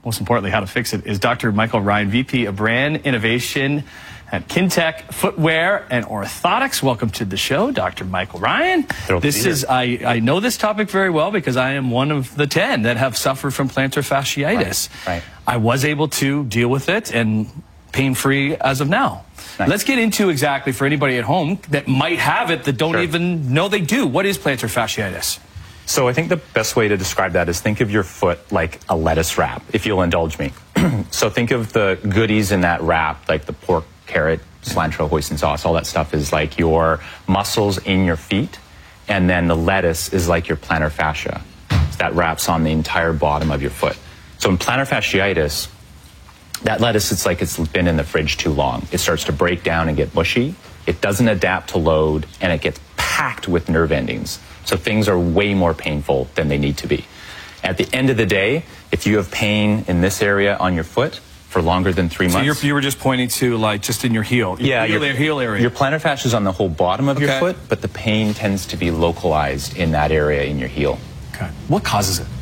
most importantly, how to fix it, is Dr. Michael Ryan, VP of Brand Innovation at Kintec Footwear and Orthotics. Welcome to the show, Dr. Michael Ryan. I know this topic very well because I am one of the 10 that have suffered from plantar fasciitis. Right. I was able to deal with it and pain-free as of now. Nice. Let's get into exactly for anybody at home that might have it that don't even know they do. What is plantar fasciitis? So I think the best way to describe that is think of your foot like a lettuce wrap, if you'll indulge me. So think of the goodies in that wrap, like the pork, carrot, cilantro, hoisin sauce, all that stuff is like your muscles in your feet, and then the lettuce is like your plantar fascia. That wraps on the entire bottom of your foot. So in plantar fasciitis, that lettuce, it's like it's been in the fridge too long. It starts to break down and get mushy. It doesn't adapt to load, and it gets packed with nerve endings. So things are way more painful than they need to be. At the end of the day, if you have pain in this area on your foot for longer than 3 months... So you were just pointing to, like, just in your heel. Yeah, your heel area. Your plantar fascia is on the whole bottom of your foot, but the pain tends to be localized in that area in your heel. Okay. What causes it?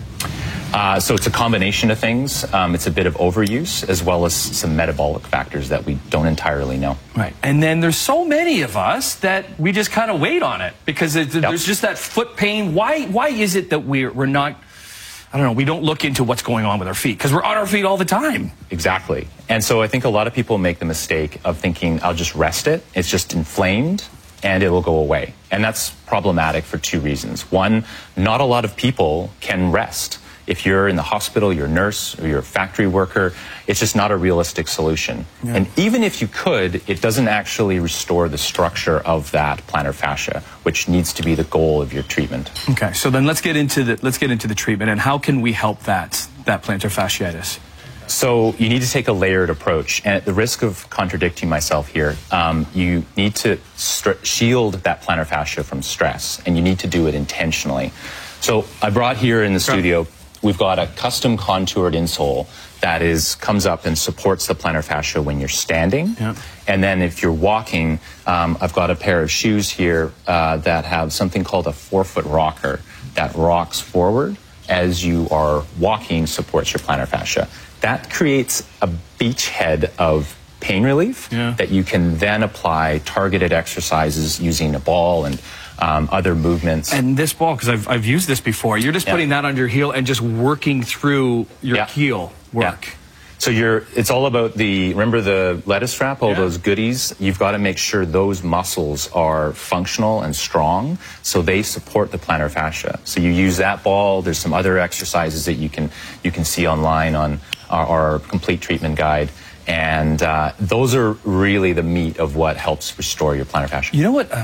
So it's a combination of things. It's a bit of overuse as well as some metabolic factors that we don't entirely know. Right. And then there's so many of us that we just kind of wait on it because there's just that foot pain. Why is it that we're not, I don't know, we don't look into what's going on with our feet? Because we're on our feet all the time. Exactly. And so I think a lot of people make the mistake of thinking, I'll just rest it. It's just inflamed and it will go away. And that's problematic for two reasons. One, not a lot of people can rest. If you're in the hospital, you're a nurse, or you're a factory worker, it's just not a realistic solution. Yeah. And even if you could, it doesn't actually restore the structure of that plantar fascia, which needs to be the goal of your treatment. Okay, so then let's get into the treatment, and how can we help that plantar fasciitis? So you need to take a layered approach, and at the risk of contradicting myself here, you need to shield that plantar fascia from stress, and you need to do it intentionally. So I brought here in the studio, we've got a custom contoured insole that comes up and supports the plantar fascia when you're standing. Yeah. And then if you're walking, I've got a pair of shoes here that have something called a 4-foot rocker that rocks forward as you are walking, supports your plantar fascia. That creates a beachhead of pain relief that you can then apply targeted exercises using a ball and other movements. And this ball, because I've used this before, you're just putting that under your heel and just working through your heel work. Yeah. So it's all about remember the lettuce wrap, all those goodies? You've got to make sure those muscles are functional and strong so they support the plantar fascia. So you use that ball. There's some other exercises that you can see online on our complete treatment guide. And those are really the meat of what helps restore your plantar fascia. You know what?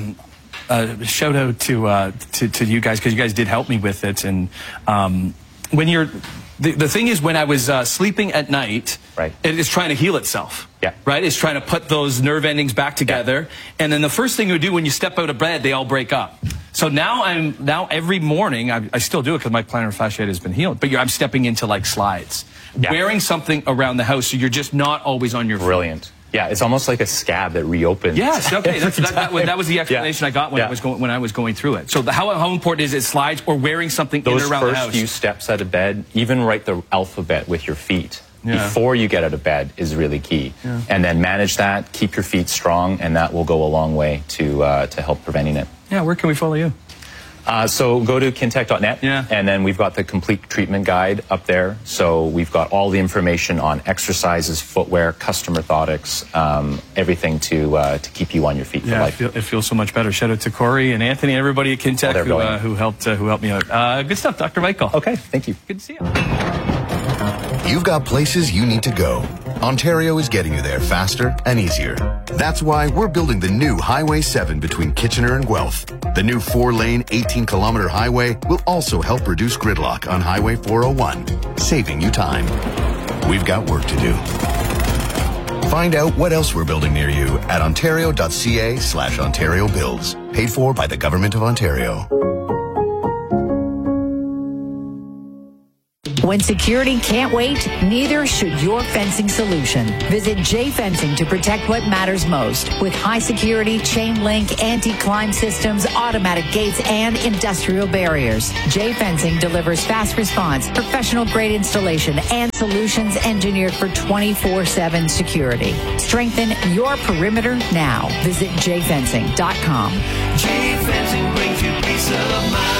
Shout out to you guys, because you guys did help me with it. And when the thing is, when I was sleeping at night, it is trying to heal itself. Yeah. Right? It's trying to put those nerve endings back together. Yeah. And then the first thing you do when you step out of bed, they all break up. So now every morning, I still do it because my plantar fascia has been healed, but I'm stepping into like slides. Yeah. Wearing something around the house so you're just not always on your feet. Brilliant. Yeah, it's almost like a scab that reopens. Yes, okay. That was the explanation I got when I was going through it. So how important is it, slides or wearing something in or around the house? Those first few steps out of bed, even write the alphabet with your feet before you get out of bed is really key. Yeah. And then manage that, keep your feet strong, and that will go a long way to help preventing it. Yeah, where can we follow you? So go to kintec.net, and then we've got the complete treatment guide up there. So we've got all the information on exercises, footwear, custom orthotics, everything to keep you on your feet for life. It feels so much better. Shout out to Corey and Anthony and everybody at Kintec who helped me out. Good stuff, Dr. Michael. Okay, thank you. Good to see you. You've got places you need to go. Ontario is getting you there faster and easier. That's why we're building the new Highway 7 between Kitchener and Guelph. The new 4-lane, 18-kilometer highway will also help reduce gridlock on Highway 401, saving you time. We've got work to do. Find out what else we're building near you at ontario.ca/Ontario Builds. Paid for by the Government of Ontario. When security can't wait, neither should your fencing solution. Visit J Fencing to protect what matters most. With high security, chain link, anti-climb systems, automatic gates, and industrial barriers. J Fencing delivers fast response, professional grade installation, and solutions engineered for 24/7 security. Strengthen your perimeter now. Visit jfencing.com. J Fencing brings you peace of mind.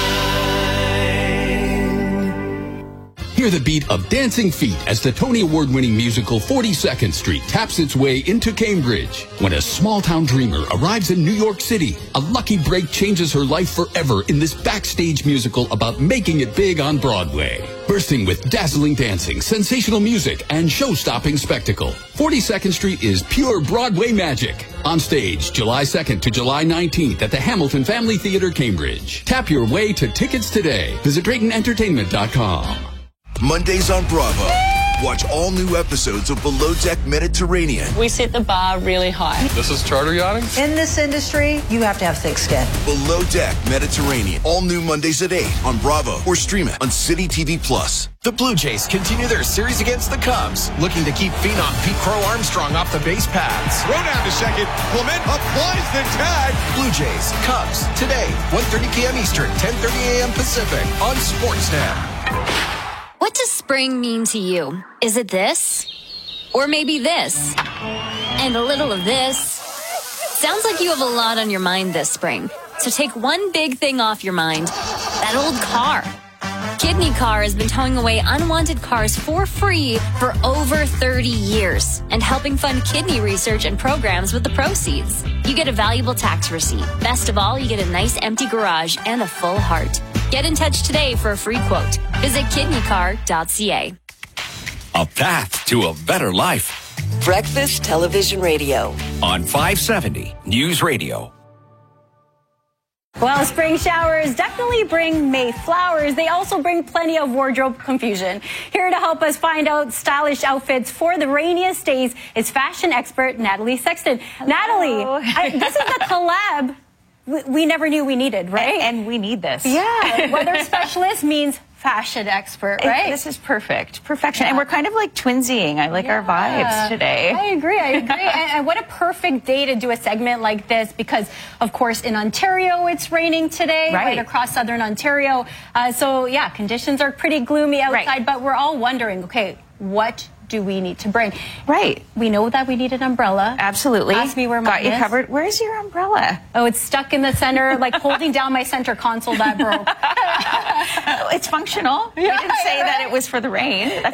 Hear the beat of dancing feet as the Tony Award-winning musical 42nd Street taps its way into Cambridge. When a small-town dreamer arrives in New York City, a lucky break changes her life forever in this backstage musical about making it big on Broadway. Bursting with dazzling dancing, sensational music, and show-stopping spectacle, 42nd Street is pure Broadway magic. On stage, July 2nd to July 19th at the Hamilton Family Theatre, Cambridge. Tap your way to tickets today. Visit DraytonEntertainment.com. Mondays on Bravo. Watch all new episodes of Below Deck Mediterranean. We set the bar really high. This is charter yachting? In this industry, you have to have thick skin. Below Deck Mediterranean. All new Mondays at 8 on Bravo or stream it on City TV Plus. The Blue Jays continue their series against the Cubs, looking to keep phenom Pete Crow Armstrong off the base paths. Throw down to second. Clement applies the tag. Blue Jays, Cubs, today, 1:30 p.m. Eastern, 10:30 a.m. Pacific on Sportsnet. What does spring mean to you? Is it this? Or maybe this? And a little of this? Sounds like you have a lot on your mind this spring. So take one big thing off your mind. That old car. Kidney Car has been towing away unwanted cars for free for over 30 years and helping fund kidney research and programs with the proceeds. You get a valuable tax receipt. Best of all, you get a nice empty garage and a full heart. Get in touch today for a free quote. Visit kidneycar.ca. A path to a better life. Breakfast Television Radio. On 570 News Radio. Well, spring showers definitely bring May flowers. They also bring plenty of wardrobe confusion. Here to help us find out stylish outfits for the rainiest days is fashion expert Natalie Sexton. Hello. Natalie, this is the collab we never knew we needed, right? And we need this. Yeah. Weather specialist means fashion expert, right? This is perfect. Perfection. Yeah. And we're kind of like twinsying. I like our vibes today. I agree. and what a perfect day to do a segment like this because, of course, in Ontario, it's raining today, right across southern Ontario. So, yeah, conditions are pretty gloomy outside, but we're all wondering, okay, what do we need to bring? Right. We know that we need an umbrella. Absolutely. Ask me where mine is. Got you covered. Where's your umbrella? Oh, it's stuck in the center, like holding down my center console that broke. It's functional. You didn't say that it was for the rain. That's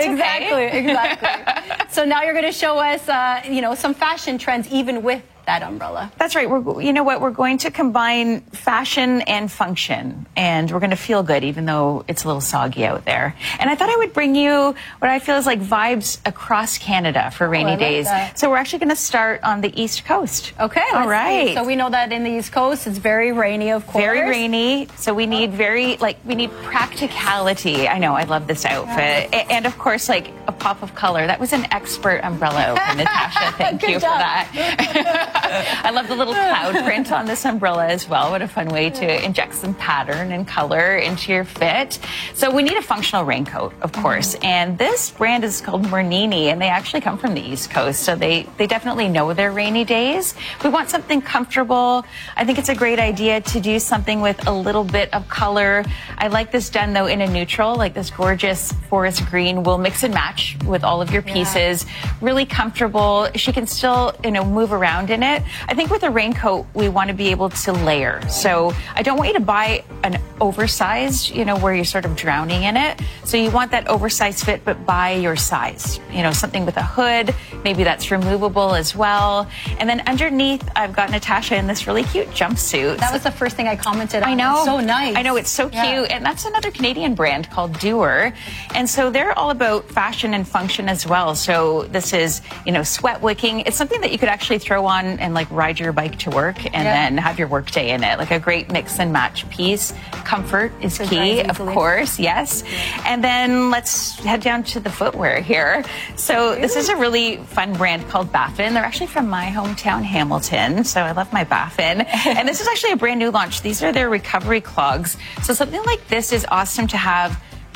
exactly. So now you're going to show us, some fashion trends even with that umbrella. That's right. You know what? We're going to combine fashion and function, and we're going to feel good even though it's a little soggy out there. And I thought I would bring you what I feel is like vibes across Canada for rainy days. So we're actually going to start on the East Coast. Okay. All right. So we know that in the East Coast it's very rainy, of course. Very rainy. So we need we need practicality. I know. I love this outfit. And of course, like a pop of color. That was an expert umbrella open, Natasha. Thank you for that. I love the little cloud print on this umbrella as well. What a fun way to inject some pattern and color into your fit. So we need a functional raincoat, of course. And this brand is called Murnini, and they actually come from the East Coast. So they definitely know their rainy days. We want something comfortable. I think it's a great idea to do something with a little bit of color. I like this done, though, in a neutral, like this gorgeous forest green. We'll mix and match with all of your pieces. Really comfortable. She can still, move around in it. I think with a raincoat, we want to be able to layer. So I don't want you to buy an oversized, where you're sort of drowning in it. So you want that oversized fit, but buy your size. Something with a hood. Maybe that's removable as well. And then underneath, I've got Natasha in this really cute jumpsuit. That was the first thing I commented on. I know. It's so nice. I know. It's so cute. And that's another Canadian brand called Doer. And so they're all about fashion and function as well. So this is, sweat wicking. It's something that you could actually throw on and ride your bike to work and then have your work day in it. Like a great mix and match piece. Comfort is key, of course. Yes. And then let's head down to the footwear here. So this is a really fun brand called Baffin. They're actually from my hometown, Hamilton. So I love my Baffin. And this is actually a brand new launch. These are their recovery clogs. So something like this is awesome to have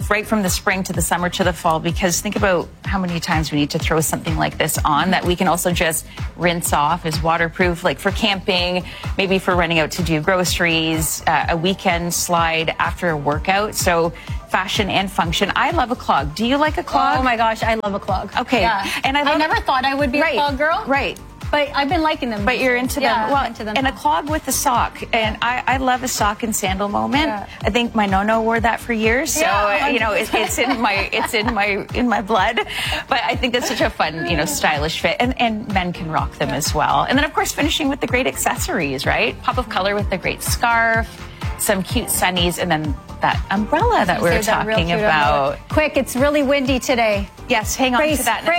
right from the spring to the summer to the fall, because think about how many times we need to throw something like this on that we can also just rinse off, is waterproof, like for camping, maybe for running out to do groceries, a weekend slide after a workout. So fashion and function. I love a clog. Do you like a clog? Oh my gosh, I love a clog. Okay. Yeah. And I never thought I would be a clog girl. Right. But I've been liking them. But you're into them. Yeah, well, I'm into them. And a clog with a sock. And I love a sock and sandal moment. Yeah. I think my Nono wore that for years. So, you know, it's in my blood. But I think that's such a fun, you know, stylish fit. And men can rock them as well. And then, of course, finishing with the great accessories, right? Pop of color with the great scarf, some cute sunnies, and then that umbrella that we were talking about. Quick, it's really windy today. Yes, hang on to that,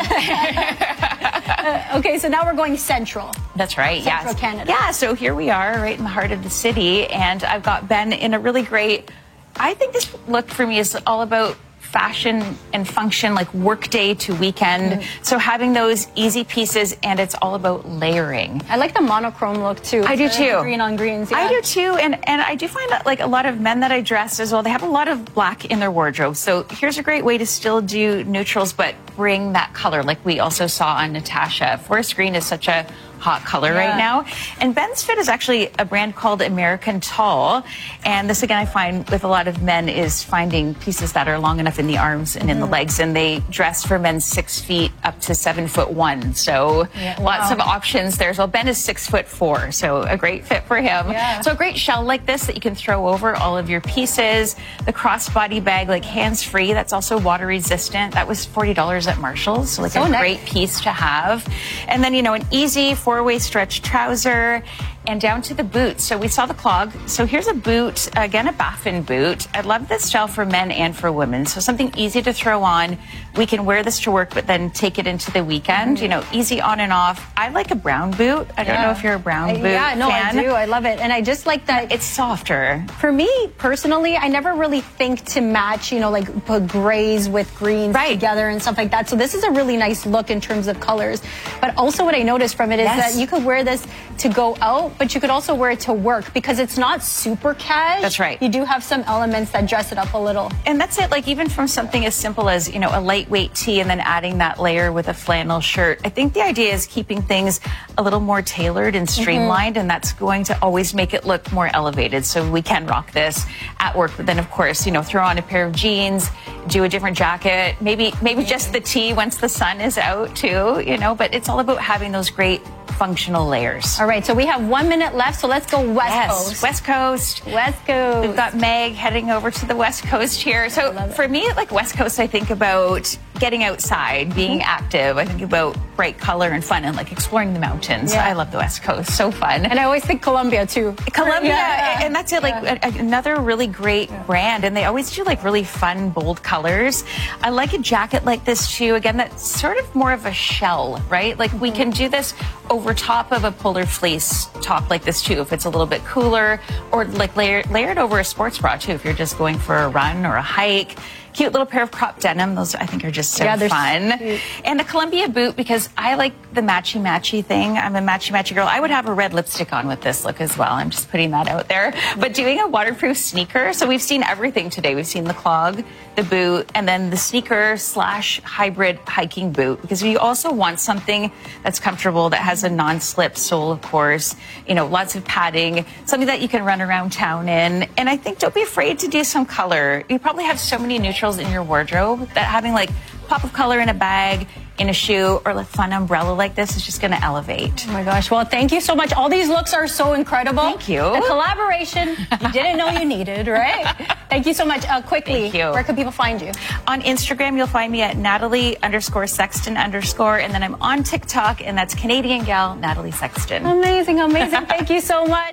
Natasha. Okay, so now we're going central. That's right, Central Canada. Yeah, so here we are right in the heart of the city, and I've got Ben in a really great, I think this look for me is all about fashion and function, like work day to weekend. So having those easy pieces, and it's all about layering. I like the monochrome look too. I do too. Green on greens. Yeah. I do too, and I do find that like a lot of men that I dress as well, they have a lot of black in their wardrobe. So here's a great way to still do neutrals, but bring that color, like we also saw on Natasha. Forest green is such a hot color right now. And Ben's Fit is actually a brand called American Tall. And this, again, I find with a lot of men is finding pieces that are long enough in the arms and in the legs. And they dress for men 6 feet up to 7'1". So lots of options there. So Ben is 6'4", so a great fit for him. Yeah. So a great shell like this that you can throw over all of your pieces. The crossbody bag, like hands-free, that's also water resistant. That was $40 at Marshall's. So like a great piece to have. And then, you know, an easy 4-way stretch trouser, and down to the boots. So we saw the clog. So here's a boot, again, a Baffin boot. I love this shell for men and for women. So something easy to throw on. We can wear this to work, but then take it into the weekend. You know, easy on and off. I like a brown boot. I don't know if you're a brown boot fan. I do. I love it. And I just like that. It's softer. For me, personally, I never really think to match, you know, like put grays with greens together and stuff like that. So this is a really nice look in terms of colors. But also what I noticed from it is that you could wear this to go out, but you could also wear it to work because it's not super cash. That's right. You do have some elements that dress it up a little. And that's it. Like even from something as simple as, you know, a lightweight tee and then adding that layer with a flannel shirt. I think the idea is keeping things a little more tailored and streamlined, and that's going to always make it look more elevated. So we can rock this at work, but then of course, you know, throw on a pair of jeans, do a different jacket, maybe just the tee once the sun is out too, you know, but it's all about having those great functional layers. All right, so we have 1 minute left, so let's go West Coast. West Coast. West Coast. We've got Meg heading over to the West Coast here. So for me, like West Coast, I think about getting outside, being active. I think about bright color and fun and like exploring the mountains. I love the West Coast. So fun. And I always think Columbia too. Columbia, and that's it. Like another really great brand, and they always do like really fun, bold colors. I like a jacket like this too. Again, that's sort of more of a shell, right? Like we can do this over top of a polar fleece top like this too, if it's a little bit cooler, or like layered over a sports bra too, if you're just going for a run or a hike. Cute little pair of crop denim. Those I think are just so fun. Cute. And a Columbia boot, because I like the matchy-matchy thing. I'm a matchy-matchy girl. I would have a red lipstick on with this look as well. I'm just putting that out there. But doing a waterproof sneaker. So we've seen everything today. We've seen the clog, the boot, and then the sneaker / hybrid hiking boot, because we also want something that's comfortable, that has a non-slip sole, of course, you know, lots of padding, something that you can run around town in. And I think don't be afraid to do some color. You probably have so many neutrals in your wardrobe that having like pop of color in a bag, in a shoe, or a fun umbrella like this is just going to elevate. Oh my gosh. Well, thank you so much. All these looks are so incredible. Thank you. The collaboration you didn't know you needed, right? Thank you so much. Quickly, where can people find you? On Instagram, you'll find me at Natalie_Sexton_, and then I'm on TikTok, and that's Canadian Gal Natalie Sexton. Amazing, amazing. Thank you so much.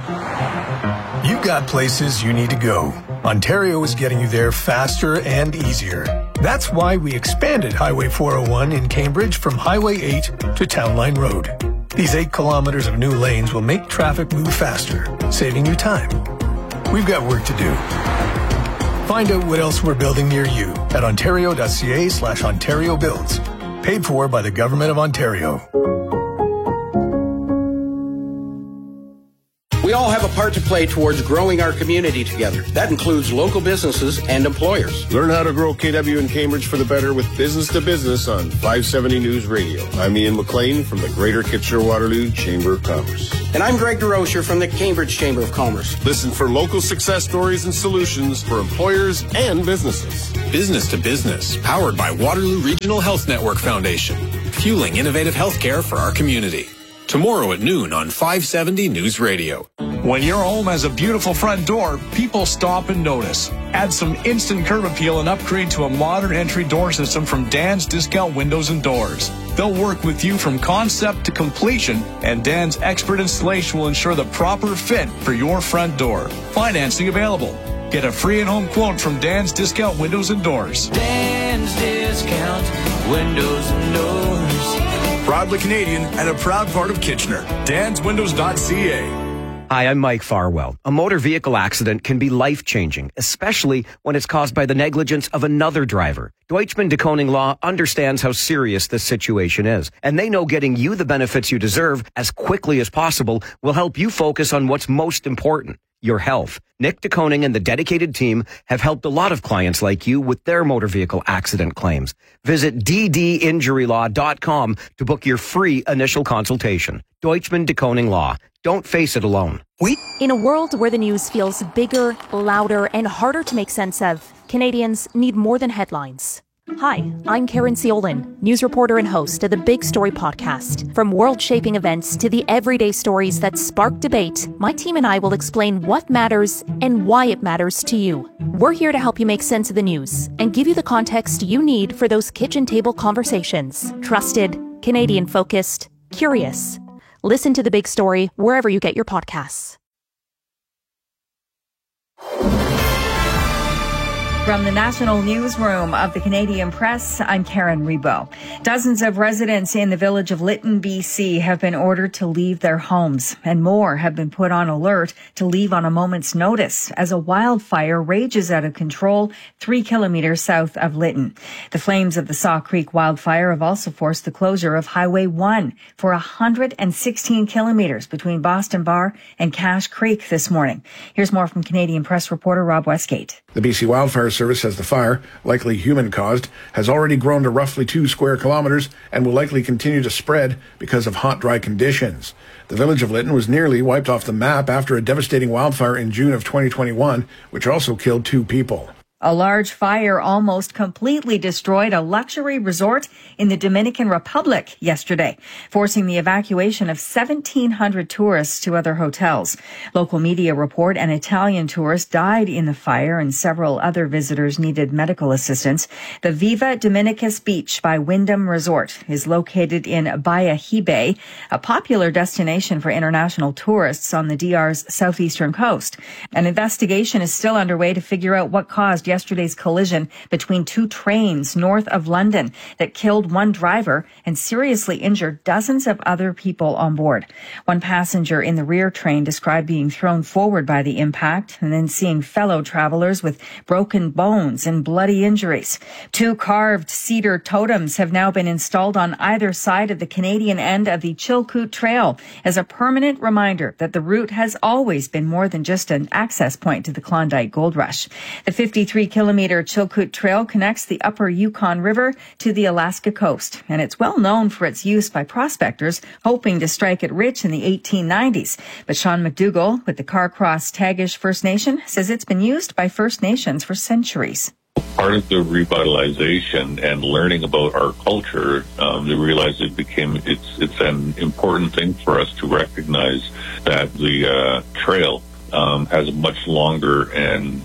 You've got places you need to go. Ontario is getting you there faster and easier. That's why we expanded Highway 401 in Cambridge from Highway 8 to Town Line Road. These 8 kilometers of new lanes will make traffic move faster, saving you time. We've got work to do. Find out what else we're building near you at ontario.ca/Ontario Builds. Paid for by the Government of Ontario. We all have have a part to play towards growing our community together. That includes local businesses and employers. Learn how to grow KW in Cambridge for the better with Business to Business on 570 News Radio. I'm Ian McLean from the Greater Kitchener-Waterloo Chamber of Commerce. And I'm Greg DeRocher from the Cambridge Chamber of Commerce. Listen for local success stories and solutions for employers and businesses. Business to Business, powered by Waterloo Regional Health Network Foundation, fueling innovative healthcare for our community. Tomorrow at noon on 570 News Radio. When your home has a beautiful front door, people stop and notice. Add some instant curb appeal and upgrade to a modern entry door system from Dan's Discount Windows and Doors. They'll work with you from concept to completion, and Dan's expert installation will ensure the proper fit for your front door. Financing available. Get a free in-home quote from Dan's Discount Windows and Doors. Dan's Discount Windows and Doors. Proudly Canadian and a proud part of Kitchener. DansWindows.ca. Hi, I'm Mike Farwell. A motor vehicle accident can be life-changing, especially when it's caused by the negligence of another driver. Deutschman de Koning Law understands how serious this situation is, and they know getting you the benefits you deserve as quickly as possible will help you focus on what's most important, your health. Nick de Koning and the dedicated team have helped a lot of clients like you with their motor vehicle accident claims. Visit ddinjurylaw.com to book your free initial consultation. Deutschman de Koning Law. Don't face it alone. In a world where the news feels bigger, louder, and harder to make sense of, Canadians need more than headlines. Hi, I'm Karen Ciolin, news reporter and host of the Big Story podcast. From world-shaping events to the everyday stories that spark debate, my team and I will explain what matters and why it matters to you. We're here to help you make sense of the news and give you the context you need for those kitchen table conversations. Trusted, Canadian-focused, curious. Listen to The Big Story wherever you get your podcasts. From the National Newsroom of the Canadian Press, I'm Karen Rebo. Dozens of residents in the village of Lytton, BC have been ordered to leave their homes, and more have been put on alert to leave on a moment's notice as a wildfire rages out of control 3 kilometers south of Lytton. The flames of the Saw Creek wildfire have also forced the closure of Highway 1 for 116 kilometers between Boston Bar and Cache Creek this morning. Here's more from Canadian Press reporter Rob Westgate. The BC Wildfire Service says the fire, likely human-caused, has already grown to roughly 2 square kilometers and will likely continue to spread because of hot, dry conditions. The village of Lytton was nearly wiped off the map after a devastating wildfire in June of 2021, which also killed 2 people. A large fire almost completely destroyed a luxury resort in the Dominican Republic yesterday, forcing the evacuation of 1,700 tourists to other hotels. Local media report an Italian tourist died in the fire and several other visitors needed medical assistance. The Viva Dominicus Beach by Wyndham Resort is located in Bahia Hibe, a popular destination for international tourists on the DR's southeastern coast. An investigation is still underway to figure out what caused yesterday's collision between 2 trains north of London that killed 1 driver and seriously injured dozens of other people on board. One passenger in the rear train described being thrown forward by the impact and then seeing fellow travelers with broken bones and bloody injuries. 2 carved cedar totems have now been installed on either side of the Canadian end of the Chilkoot Trail as a permanent reminder that the route has always been more than just an access point to the Klondike Gold Rush. The 53-kilometer Chilkoot Trail connects the upper Yukon River to the Alaska coast, and it's well known for its use by prospectors hoping to strike it rich in the 1890s. But Sean McDougall with the Carcross Tagish First Nation says it's been used by First Nations for centuries. Part of the revitalization and learning about our culture, they realized it's an important thing for us to recognize that the trail has a much longer and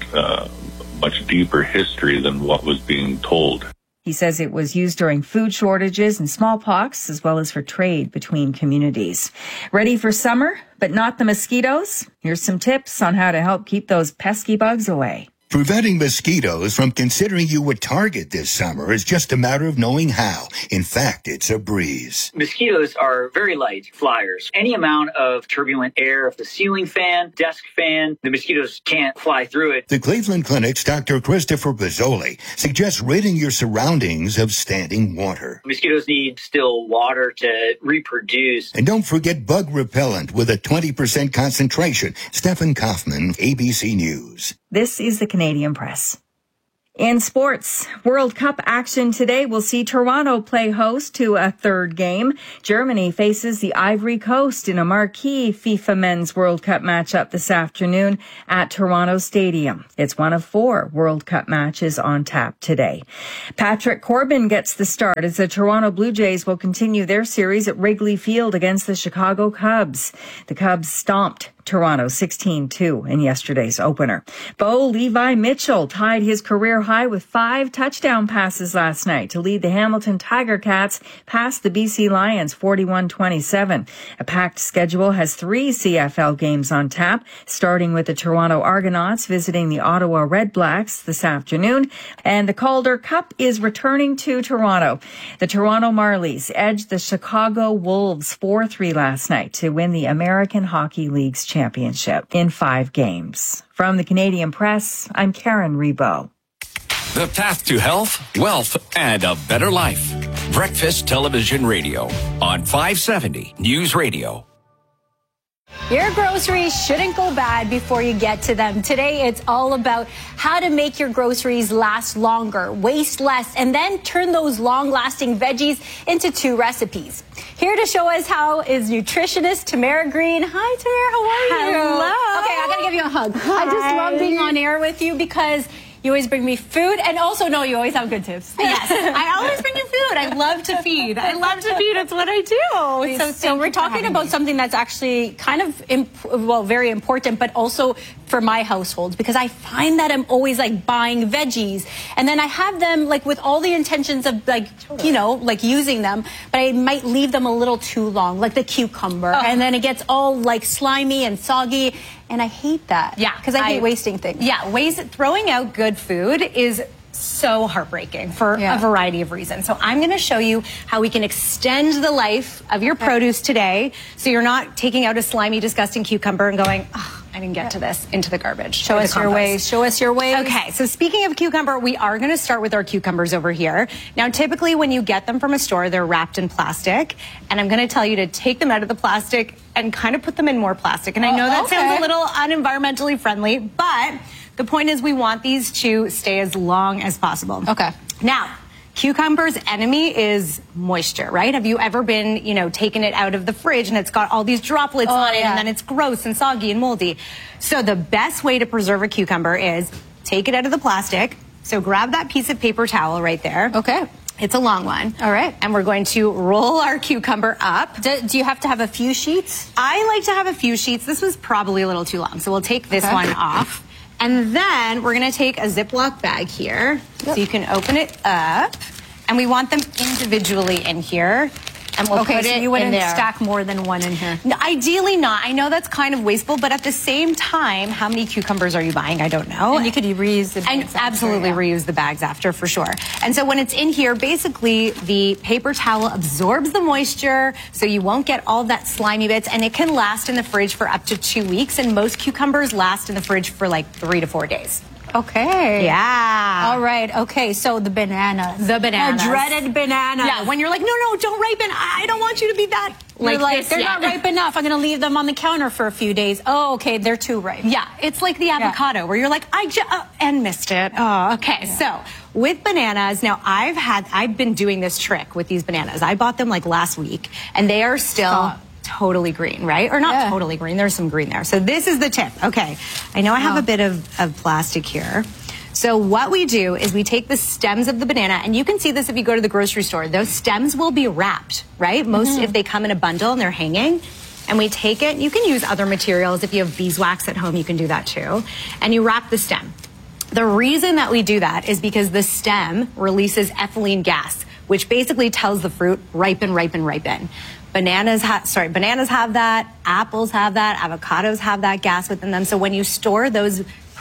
much deeper history than what was being told. He says it was used during food shortages and smallpox, as well as for trade between communities. Ready for summer, but not the mosquitoes? Here's some tips on how to help keep those pesky bugs away. Preventing mosquitoes from considering you a target this summer is just a matter of knowing how. In fact, it's a breeze. Mosquitoes are very light flyers. Any amount of turbulent air, if the ceiling fan, desk fan, the mosquitoes can't fly through it. The Cleveland Clinic's Dr. Christopher Bozzoli suggests ridding your surroundings of standing water. Mosquitoes need still water to reproduce. And don't forget bug repellent with a 20% concentration. Stephen Kaufman, ABC News. This is the Canadian Press. In sports, World Cup action today will see Toronto play host to a third game. Germany faces the Ivory Coast in a marquee FIFA Men's World Cup matchup this afternoon at Toronto Stadium. It's one of 4 World Cup matches on tap today. Patrick Corbin gets the start as the Toronto Blue Jays will continue their series at Wrigley Field against the Chicago Cubs. The Cubs stomped Toronto 16-2 in yesterday's opener. Bo Levi Mitchell tied his career high with 5 touchdown passes last night to lead the Hamilton Tiger Cats past the BC Lions 41-27. A packed schedule has 3 CFL games on tap, starting with the Toronto Argonauts visiting the Ottawa Red Blacks this afternoon, and the Calder Cup is returning to Toronto. The Toronto Marlies edged the Chicago Wolves 4-3 last night to win the American Hockey League's championship in 5 games. From the Canadian Press, I'm Karen Rebo. The path to health, wealth, and a better life. Breakfast Television Radio on 570 News Radio. Your groceries shouldn't go bad before you get to them. Today, it's all about how to make your groceries last longer, waste less, and then turn those long-lasting veggies into 2 recipes. Here to show us how is nutritionist Tamara Green. Hi, Tamara. How are you? Hello. Okay, I got to give you a hug. Hi. I just love being on air with you because you always bring me food, and also, no, you always have good tips. Yes, I always bring you food. I love to feed. I love to feed. It's what I do. So we're talking about something that's actually kind of, very important, but also for my household, because I find that I'm always like buying veggies, and then I have them like with all the intentions of like, using them, but I might leave them a little too long, like the cucumber, and then it gets all like slimy and soggy. And I hate that. Yeah. Because I hate wasting things. Yeah. Throwing out good food is so heartbreaking for a variety of reasons. So I'm going to show you how we can extend the life of your produce today so you're not taking out a slimy, disgusting cucumber and going, oh, I didn't get to this, into the garbage. Show us your ways. Show us your ways. Okay, so speaking of cucumber, we are going to start with our cucumbers over here. Now, typically when you get them from a store, they're wrapped in plastic. And I'm going to tell you to take them out of the plastic and kind of put them in more plastic. And I know that sounds a little unenvironmentally friendly, but the point is we want these to stay as long as possible. Okay. Now, cucumber's enemy is moisture, right? Have you ever been, taking it out of the fridge and it's got all these droplets on it and then it's gross and soggy and moldy? So the best way to preserve a cucumber is take it out of the plastic. So grab that piece of paper towel right there. Okay. It's a long one. All right. And we're going to roll our cucumber up. Do you have to have a few sheets? I like to have a few sheets. This was probably a little too long, so we'll take this one off. And then we're going to take a Ziploc bag here. So you can open it up. And we want them individually in here. And we'll put it you wouldn't in there. stack more than one in here? No, ideally not. I know that's kind of wasteful, but at the same time, how many cucumbers are you buying? I don't know. And you could reuse the bags and absolutely reuse the bags after, for sure. And so when it's in here, basically the paper towel absorbs the moisture, so you won't get all of that slimy bits, and it can last in the fridge for up to 2 weeks, and most cucumbers last in the fridge for like 3 to 4 days. Okay. Yeah. All right. Okay. So the bananas. The bananas. The dreaded bananas. Yeah. When you're like, no, don't ripen. I don't want you to be that. Like this, they're not ripe enough. I'm going to leave them on the counter for a few days. Oh, okay. They're too ripe. Yeah. It's like the avocado where you're like, and missed it. Oh, okay. Yeah. So with bananas, now I've been doing this trick with these bananas. I bought them like last week and they are still totally green, right? Or not totally green. There's some green there. So this is the tip. Okay. I know I have a bit of plastic here. So what we do is we take the stems of the banana, and you can see this if you go to the grocery store. Those stems will be wrapped, right? Most if they come in a bundle and they're hanging. And we take it. You can use other materials. If you have beeswax at home, you can do that too. And you wrap the stem. The reason that we do that is because the stem releases ethylene gas, which basically tells the fruit ripen, ripen, ripen. Bananas have that, apples have that, avocados have that gas within them. So when you store those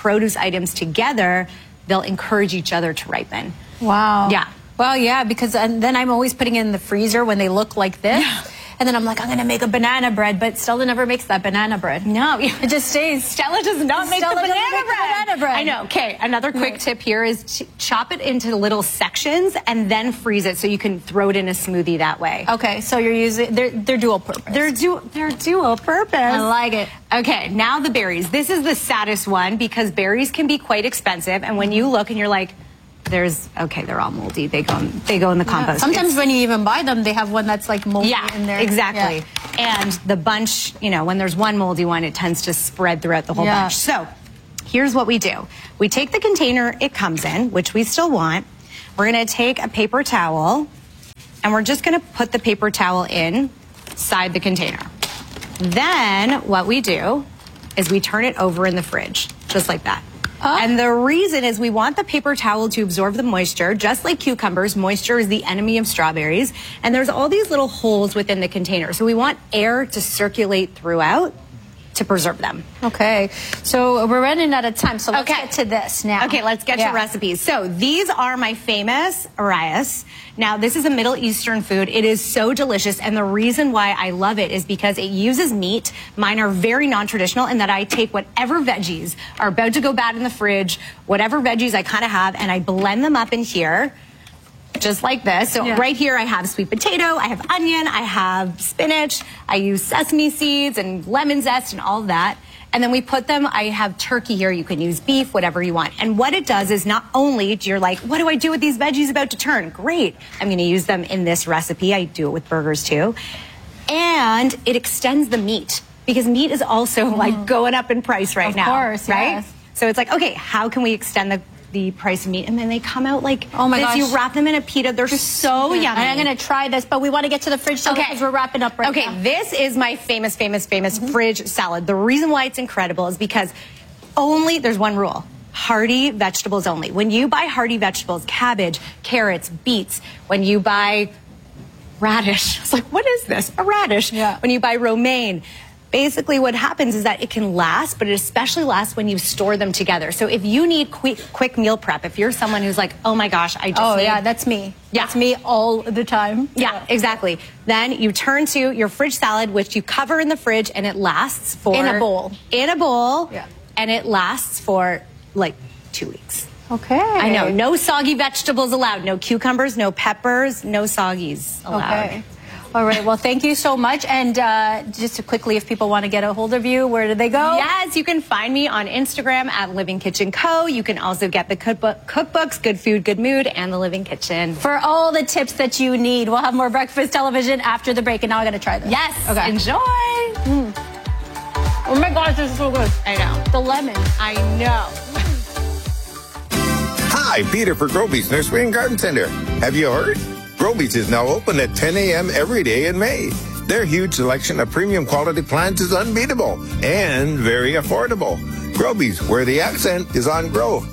produce items together, they'll encourage each other to ripen. Wow. Yeah. Well, yeah, because then I'm always putting it in the freezer when they look like this. Yeah. And then I'm like, I'm going to make a banana bread, but Stella never makes that banana bread. No. It just stays. Stella does not make the banana bread. I know. Okay, another quick tip here is to chop it into little sections and then freeze it so you can throw it in a smoothie that way. Okay, so you're using, they're dual purpose. They're dual purpose. I like it. Okay, now the berries. This is the saddest one because berries can be quite expensive, and when you look and you're like, they're all moldy. They go in the compost. Sometimes when you even buy them, they have one that's like moldy in there. Exactly. Yeah. And the bunch, when there's one moldy one, it tends to spread throughout the whole bunch. So here's what we do. We take the container it comes in, which we still want. We're going to take a paper towel, and we're just going to put the paper towel inside the container. Then what we do is we turn it over in the fridge, just like that. And the reason is we want the paper towel to absorb the moisture. Just like cucumbers, moisture is the enemy of strawberries. And there's all these little holes within the container. So we want air to circulate throughout to preserve them. Okay. So we're running out of time. So let's get to this now. Okay, let's get to recipes. So these are my famous arrayas. Now, this is a Middle Eastern food. It is so delicious, and the reason why I love it is because it uses meat. Mine are very non-traditional in that I take whatever veggies are about to go bad in the fridge, whatever veggies I kind of have, and I blend them up in here, just like this. So right here I have sweet potato, I have onion, I have spinach, I use sesame seeds and lemon zest and all of that. And then we put them, I have turkey here, you can use beef, whatever you want. And what it does is not only you're like, what do I do with these veggies about to turn? Great, I'm gonna use them in this recipe. I do it with burgers too. And it extends the meat because meat is also like going up in price right now. Of course, right? Yes. So it's like, okay, how can we extend the price of meat? And then they come out like oh my gosh. You wrap them in a pita. They're so yummy. And I'm going to try this, but we want to get to the fridge salad because we're wrapping up right now. Okay, this is my famous fridge salad. The reason why it's incredible is because there's one rule. Hearty vegetables only. When you buy hearty vegetables, cabbage, carrots, beets, when you buy radish, it's like, what is this? A radish. Yeah. When you buy romaine, basically what happens is that it can last, but it especially lasts when you store them together. So if you need quick meal prep, if you're someone who's like, oh my gosh, I just need... yeah, that's me. Yeah. That's me all the time. Yeah, exactly. Then you turn to your fridge salad, which you cover in the fridge, and it lasts for... In a bowl. In a bowl. Yeah. And it lasts for like 2 weeks. Okay. I know. No soggy vegetables allowed. No cucumbers, no peppers, no soggies allowed. Okay. All right. Well, thank you so much. And just quickly, if people want to get a hold of you, where do they go? Yes, you can find me on Instagram at Living Kitchen Co. You can also get the cookbooks, Good Food, Good Mood, and The Living Kitchen. For all the tips that you need. We'll have more breakfast television after the break. And now I'm going to try this. Yes. Okay. Enjoy. Oh my gosh, this is so good. I know. The lemon. I know. Hi, Peter for Groby's Nursery and Garden Center. Have you heard? Groby's is now open at 10 a.m. every day in May. Their huge selection of premium quality plants is unbeatable and very affordable. Groby's, where the accent is on grow.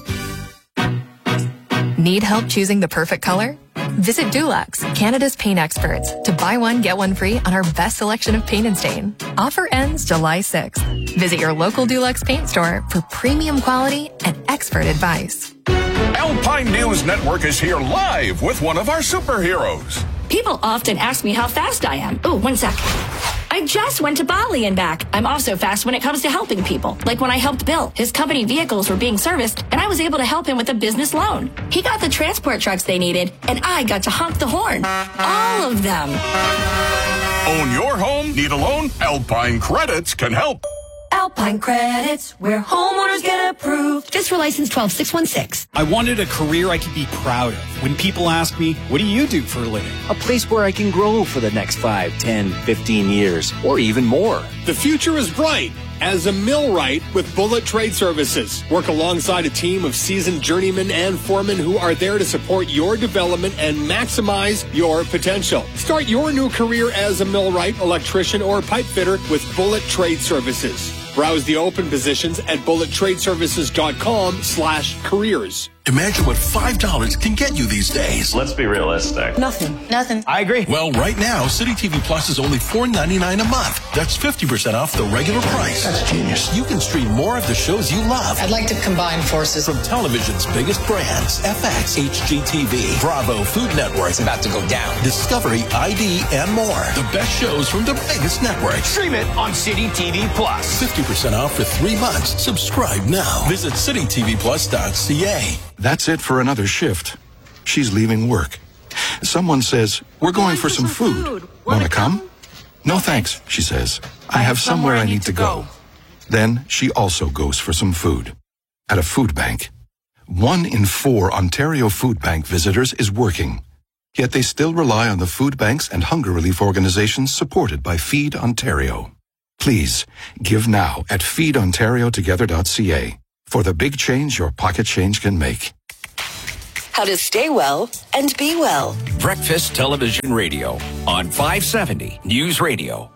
Need help choosing the perfect color? Visit Dulux, Canada's paint experts, to buy one, get one free on our best selection of paint and stain. Offer ends July 6th. Visit your local Dulux paint store for premium quality and expert advice. Alpine News Network is here live with one of our superheroes. People often ask me how fast I am. Oh, 1 sec. I just went to Bali and back. I'm also fast when it comes to helping people. Like when I helped Bill. His company vehicles were being serviced, and I was able to help him with a business loan. He got the transport trucks they needed, and I got to honk the horn. All of them. Own your home? Need a loan? Alpine Credits can help. Alpine Credits, where homeowners get approved. Just for license 12616. I wanted a career I could be proud of. When people ask me, what do you do for a living? A place where I can grow for the next 5, 10, 15 years, or even more. The future is bright. As a millwright with Bullet Trade Services. Work alongside a team of seasoned journeymen and foremen who are there to support your development and maximize your potential. Start your new career as a millwright, electrician, or pipe fitter with Bullet Trade Services. Browse the open positions at bullettradeservices.com/careers. Imagine what $5 can get you these days. Let's be realistic. Nothing. I agree. Well, right now, City TV Plus is only $4.99 a month. That's 50% off the regular price. That's genius. You can stream more of the shows you love. I'd like to combine forces. From television's biggest brands, FX, HGTV, Bravo, Food Network. It's about to go down. Discovery, ID, and more. The best shows from the biggest networks. Stream it on City TV Plus. 50% off for 3 months. Subscribe now. Visit citytvplus.ca. That's it for another shift. She's leaving work. Someone says, we're going for some food. Want to come? No thanks, she says. I have somewhere I need to go. Then she also goes for some food. At a food bank. 1 in 4 Ontario Food Bank visitors is working. Yet they still rely on the food banks and hunger relief organizations supported by Feed Ontario. Please, give now at feedontariotogether.ca for the big change your pocket change can make. How to stay well and be well. Breakfast Television Radio on 570 News Radio.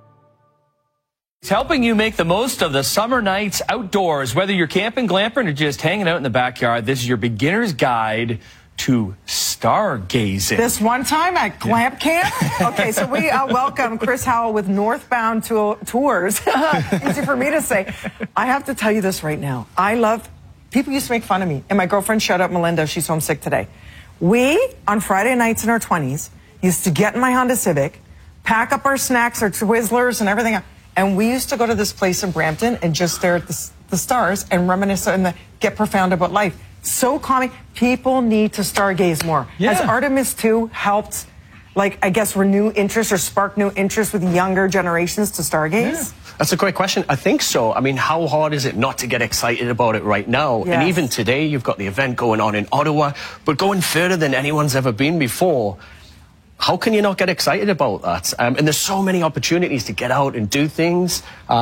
It's helping you make the most of the summer nights outdoors. Whether you're camping, glamping, or just hanging out in the backyard, this is your beginner's guide to stargazing. This one time at Glamp Camp? Okay, so we welcome Chris Howell with Northbound Tours. Easy for me to say. I have to tell you this right now. People used to make fun of me, and my girlfriend showed up, Melinda, she's homesick today. We, on Friday nights in our 20s, used to get in my Honda Civic, pack up our snacks, our Twizzlers and everything, and we used to go to this place in Brampton and just stare at the stars and reminisce and get profound about life. So calming. People need to stargaze more. Yeah. Has Artemis 2 helped, I guess, renew interest or spark new interest with younger generations to stargaze? Yeah. That's a great question. I think so. I mean, how hard is it not to get excited about it right now? Yes. And even today, you've got the event going on in Ottawa, but going further than anyone's ever been before. How can you not get excited about that? And there's so many opportunities to get out and do things.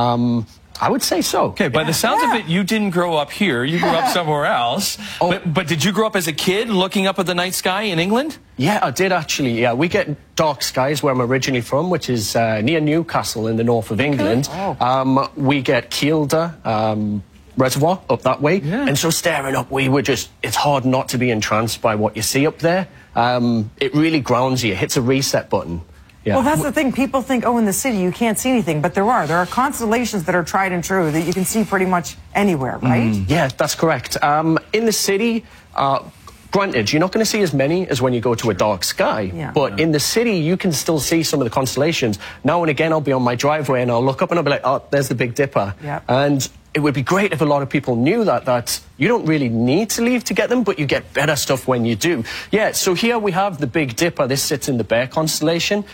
I would say so. Okay, by the sounds of it, you didn't grow up here. You grew up somewhere else. Oh. But did you grow up as a kid looking up at the night sky in England? Yeah, I did actually. Yeah, we get dark skies where I'm originally from, which is near Newcastle in the north of England. Okay. Oh. We get Kielder Reservoir up that way. Yeah. And so staring up, it's hard not to be entranced by what you see up there. It really grounds you. It hits a reset button. Yeah. Well, that's the thing. People think, in the city you can't see anything, but there are constellations that are tried and true that you can see pretty much anywhere, right? Yeah, that's correct. In the city, granted, you're not going to see as many as when you go to a dark sky, but in the city, you can still see some of the constellations. Now and again, I'll be on my driveway and I'll look up and I'll be like, oh, there's the Big Dipper. Yep. And it would be great if a lot of people knew that you don't really need to leave to get them, but you get better stuff when you do. Yeah, so here we have the Big Dipper. This sits in the Bear constellation,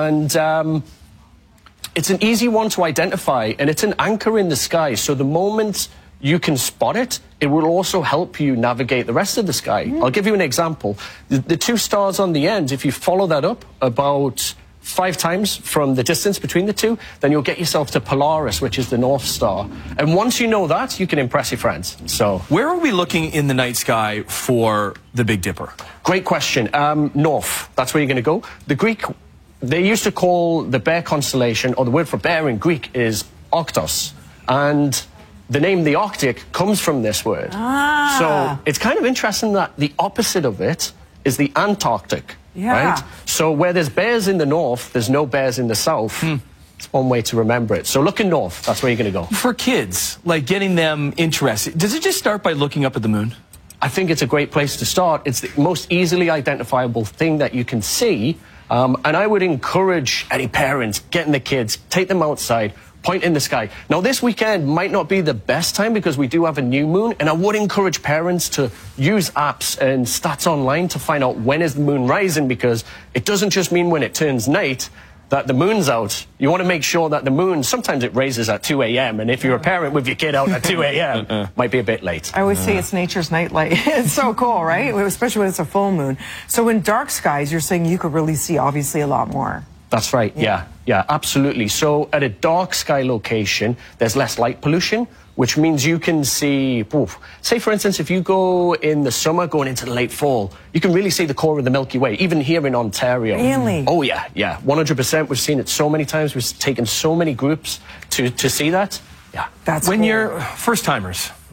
and it's an easy one to identify, and it's an anchor in the sky. So the moment you can spot it, it will also help you navigate the rest of the sky. I'll give you an example. The 2 stars on the end, if you follow that up about 5 times from the distance between the 2, then you'll get yourself to Polaris, which is the North Star. And once you know that, you can impress your friends. So, where are we looking in the night sky for the Big Dipper? Great question. North. That's where you're going to go. The Greek, they used to call the Bear constellation, or the word for bear in Greek is Arctos. And the name the Arctic comes from this word. So it's kind of interesting that the opposite of it is the Antarctic. Yeah. Right? So where there's bears in the north, there's no bears in the south. It's one way to remember it. So looking north, that's where you're going to go. For kids, getting them interested, does it just start by looking up at the moon? I think it's a great place to start. It's the most easily identifiable thing that you can see. And I would encourage any parents, getting the kids, take them outside, point in the sky. Now, this weekend might not be the best time because we do have a new moon, and I would encourage parents to use apps and stats online to find out when is the moon rising, because it doesn't just mean when it turns night that the moon's out. You want to make sure that the moon, sometimes it raises at 2 a.m., and if you're a parent with your kid out at 2 a.m., might be a bit late. I always say it's nature's nightlight. It's so cool, right? Especially when it's a full moon. So in dark skies, you're saying you could really see, obviously, a lot more. That's right, yeah, absolutely. So at a dark sky location, there's less light pollution, which means you can see, say for instance, if you go in the summer, going into the late fall, you can really see the core of the Milky Way, even here in Ontario. Really? Oh yeah, 100%. We've seen it so many times. We've taken so many groups to see that. Yeah. That's when cool. you're first-timers,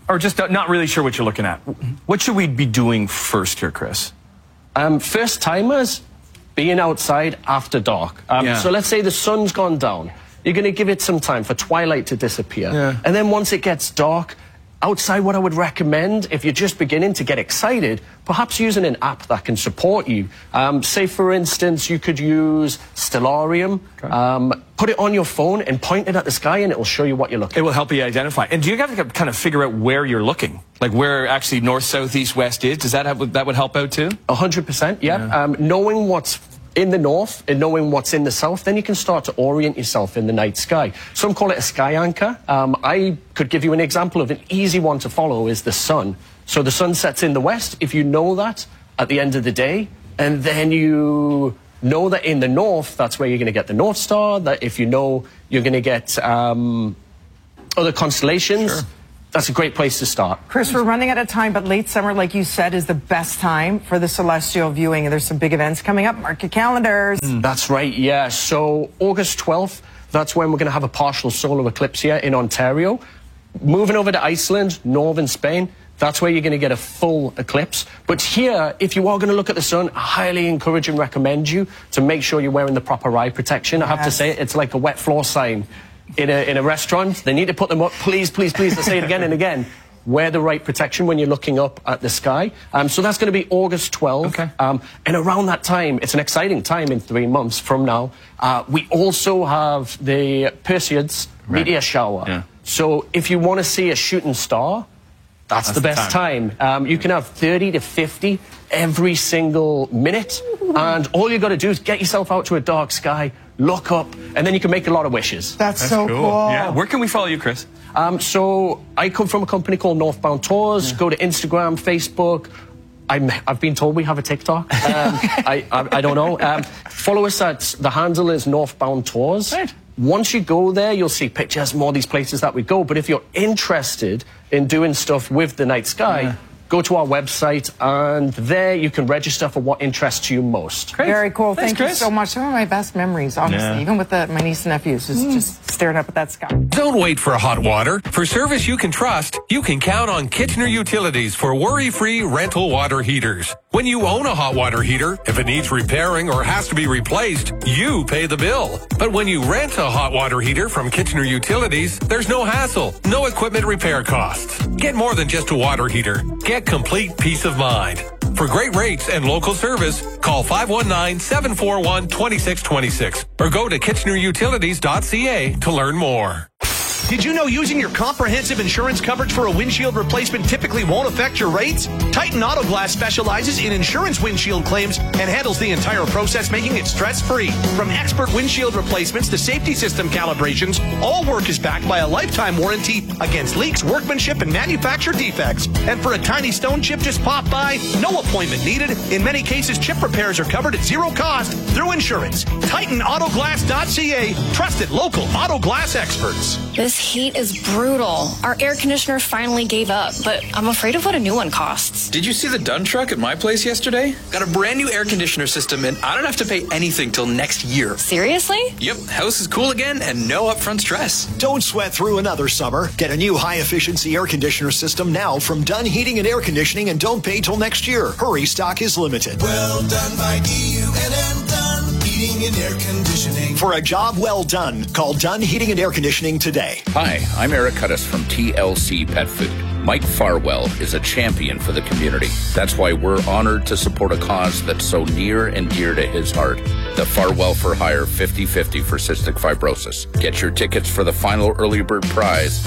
or just not really sure what you're looking at, what should we be doing first here, Chris? First timers, being outside after dark. So let's say the sun's gone down. You're going to give it some time for twilight to disappear. And then once it gets dark, outside, what I would recommend, if you're just beginning to get excited, perhaps using an app that can support you. Say, for instance, you could use Stellarium. Put it on your phone and point it at the sky, and it will show you what you're looking at. It will help you identify. And do you have to kind of figure out where you're looking? Like where actually north, south, east, west is? Does that would help out too? 100%, yeah. Knowing what's in the north and knowing what's in the south, then you can start to orient yourself in the night sky. Some call it a sky anchor. I could give you an example of an easy one to follow is the sun. So the sun sets in the west. If you know that at the end of the day, and then you know that in the north, that's where you're going to get the North Star, that if you know you're going to get other constellations, that's a great place to start. Chris, we're running out of time, but late summer, like you said, is the best time for the celestial viewing, and there's some big events coming up. Mark your calendars. That's right, yeah. So August 12th, that's when we're going to have a partial solar eclipse here in Ontario. Moving over to Iceland, northern Spain, that's where you're going to get a full eclipse. But here, if you are going to look at the sun, I highly encourage and recommend you to make sure you're wearing the proper eye protection. I have to say, it's like a wet floor sign in a restaurant. They need to put them up. Please, please, please, I say it again and again. Wear the right protection when you're looking up at the sky. So that's going to be August 12th. And around that time, it's an exciting time in 3 months from now. We also have the Perseids meteor shower. So if you want to see a shooting star, that's the best time. You can have 30 to 50 every single minute. And all you got to do is get yourself out to a dark sky, look up, and then you can make a lot of wishes. That's so cool. Yeah. Where can we follow you, Chris? So I come from a company called Northbound Tours. Go to Instagram, Facebook. I've been told we have a TikTok. I don't know. Follow us at, the handle is Northbound Tours. Right. Once you go there, you'll see pictures from all these places that we go. But if you're interested in doing stuff with the night sky, go to our website, and there you can register for what interests you most. Great. Very cool. Thank you so much. Some of my best memories, honestly, even with my niece and nephews, is just staring up at that sky. Don't wait for hot water. For service you can trust, you can count on Kitchener Utilities for worry-free rental water heaters. When you own a hot water heater, if it needs repairing or has to be replaced, you pay the bill. But when you rent a hot water heater from Kitchener Utilities, there's no hassle, no equipment repair costs. Get more than just a water heater. Get complete peace of mind. For great rates and local service, call 519-741-2626 or go to kitchenerutilities.ca to learn more. Did you know using your comprehensive insurance coverage for a windshield replacement typically won't affect your rates? Titan Auto Glass specializes in insurance windshield claims and handles the entire process, making it stress-free. From expert windshield replacements to safety system calibrations, all work is backed by a lifetime warranty against leaks, workmanship, and manufacturer defects. And for a tiny stone chip just pop by, no appointment needed. In many cases, chip repairs are covered at zero cost through insurance. TitanAutoGlass.ca, trusted local auto glass experts. This heat is brutal. Our air conditioner finally gave up, but I'm afraid of what a new one costs. Did you see the Dunn truck at my place yesterday? Got a brand new air conditioner system, and I don't have to pay anything till next year. Seriously? Yep, house is cool again and no upfront stress. Don't sweat through another summer. Get a new high-efficiency air conditioner system now from Dunn Heating and Air Conditioning, and don't pay till next year. Hurry, stock is limited. Well done by DUNN Dunn Heating and Air Conditioning. For a job well done, call Dunn Heating and Air Conditioning today. Hi, I'm Eric Cuttis from TLC Pet Food. Mike Farwell is a champion for the community. That's why we're honored to support a cause that's so near and dear to his heart. The Farwell for Hire 50/50 for cystic fibrosis. Get your tickets for the final early bird prize,